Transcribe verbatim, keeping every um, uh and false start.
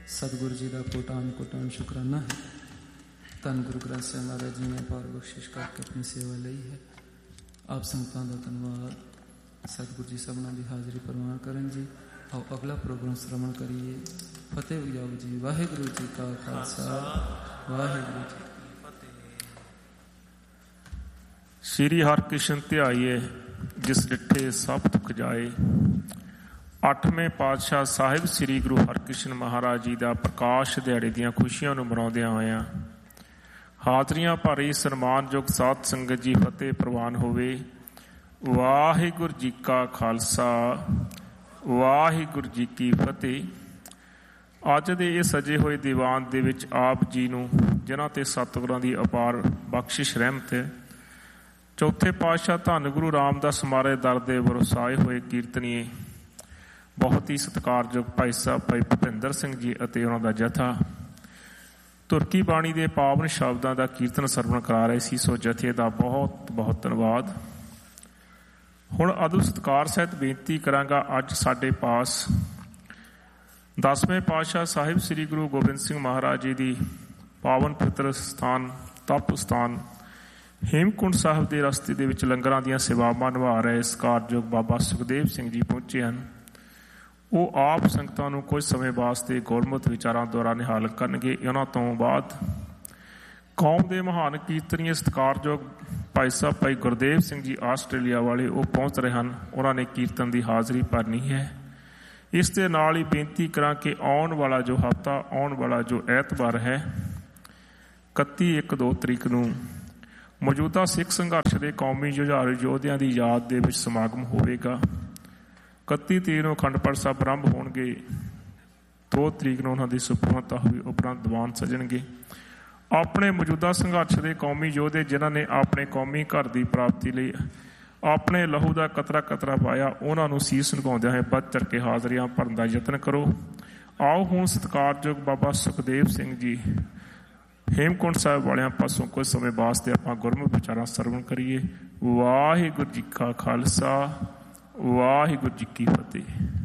सतगुरु जी का कोटान कोटान शुकराना है। धन गुरु ग्रंथ ਸਾਹਿਬ महाराज जी ने पार बख्शिश करके अपनी सेवा ली है। आप संगतां दा धन्नवाद। सतगुरु जी सबना की हाजिरी प्रवान करें जी। आओ अगला प्रोग्राम श्रवण करिए। फतेह जाओ जी। वाहिगुरु जी का खालसा वाहिगुरु जी की फतेह। श्री हरकृष्ण ध्याइए जिस डिठे सब दुख जाए। अठवें पातशाह साहिब श्री गुरु हरकृष्ण महाराज जी का प्रकाश दिहाड़े दियां खुशियां नूं मनाउंदियां होइयां हाजरियां भरी सन्मानयोग साध संगत जी फतेह प्रवान होवे। वाहिगुरु जी का खालसा वाहिगुरु जी की फतेह। अज दे इह सजे होए दीवान दे विच आप जी नूं जिन्हां ते सतगुरां दी अपार बख्शिश रहमत है। चौथे पातशाह धन गुरु रामदास महाराज दर दे वरसाए होए कीर्तनीए बहुत ही सत्कारयोग भाई साहब भाई भुपिंदर सिंह जी अते उन्हां दा जथा तुर्की बाणी दे पावन शब्दां दा कीर्तन सरवण करा रहे सी। सो जथे दा बहुत बहुत धन्नवाद। हुण अदब सत्कार सहित बेनती करांगा। अज साडे पास दसवें पातशाह साहिब श्री गुरु गोबिंद सिंह महाराज जी दी पावन पवित्र स्थान तप स्थान हेमकुंड साहिब के रस्ते दे विच लंगरां दीयां सेवावां निभा रहे सत्कारयोग बाबा सुखदेव सिंह जी पहुंचे हैं। वो आप संगतां नूं कुछ समय वास्ते गुरमत विचारां द्वारा निहाल करनगे। इन्हां तों बाद कौम के महान कीर्तनीय सत्कारयोग भाई साहब भाई गुरदेव सिंह जी आस्ट्रेलिया वाले वो पहुँच रहे हैं। उन्होंने कीर्तन की हाज़री भरनी है। इस दे नाल ही बेनती करा कि आउण वाला जो हफ्ता आउण वाला जो ऐतवार है इकत्ती एक दो तरीक नूं मौजूदा सिख संघर्ष के कौमी जुझारू योद्धियां की याद दे विच समागम होवेगा। इकत्ती तरीक नूं अखंड पाठ साहब आरंभ होणगे। दो तरीक नूं उन्हां दी सुपुर्दता होई उपरंत दीवान सजणगे। अपने मौजूदा संघर्ष के कौमी योद्धे जिन्हां ने अपने कौमी घर की प्राप्ति लई अपने लहू का कतरा कतरा पाया उन्हां नूं सीस झुकाउंदिआं होए बढ़ चढ़ के हाज़रियां भरन दा यतन करो। आओ हुण सत्कारयोग बाबा सुखदेव सिंह जी हेमकुंड साहिब वालियां पासों कुछ समय वास्ते आपां गुरमत विचारां सरवण करिए। वाहिगुरू जी का खालसा वाहिगुरू जी की फतेह।